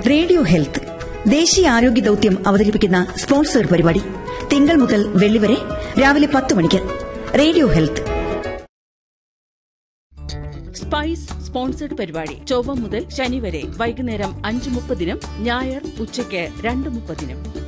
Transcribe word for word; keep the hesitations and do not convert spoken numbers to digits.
Radio health ദേശീയ ആരോഗ്യ ദൌത്യം അവതരിപ്പിക്കുന്ന സ്പോൺസർ പരിപാടി തിങ്കൾ മുതൽ വെള്ളി വരെ രാവിലെ പത്ത് മണിക്ക്. Radio health. സ്പൈസ് സ്പോൺസർഡ് പരിപാടി ചൊവ്വ മുതൽ ശനി വരെ വൈകുന്നേരം അഞ്ച് മുപ്പതിനും ഞായർ ഉച്ചയ്ക്ക് രണ്ട് മുപ്പതിനും.